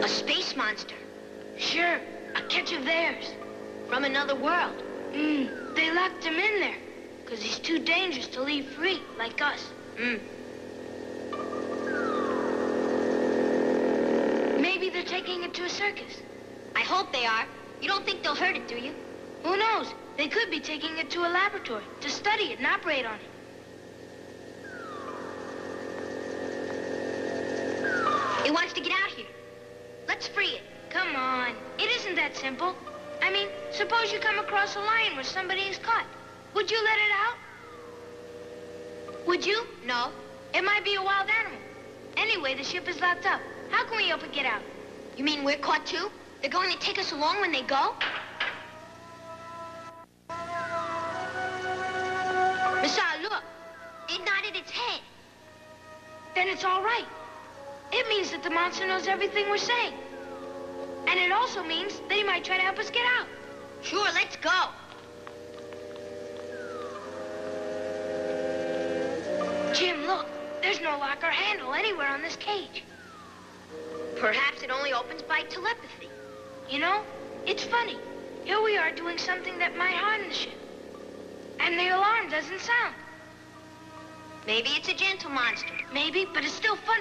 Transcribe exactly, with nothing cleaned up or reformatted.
A space monster. Sure, a catch of theirs. From another world. Hmm, they locked him in there, because he's too dangerous to leave free, like us. Hmm. Maybe they're taking it to a circus. I hope they are. You don't think they'll hurt it, do you? Who knows? They could be taking it to a laboratory to study it and operate on it. It wants to get out here. Let's free it. Come on. It isn't that simple. I mean, suppose you come across a lion where somebody is caught. Would you let it out? Would you? No. It might be a wild animal. Anyway, the ship is locked up. How can we open it out? You mean we're caught too? They're going to take us along when they go? Messiah, look. It nodded its head. Then it's all right. It means that the monster knows everything we're saying. And it also means that he might try to help us get out. Sure, let's go. Jim, look. There's no lock or handle anywhere on this cage. Perhaps it only opens by telepathy. You know, it's funny. Here we are doing something that might harm the ship. And the alarm doesn't sound. Maybe it's a gentle monster. Maybe, but it's still funny.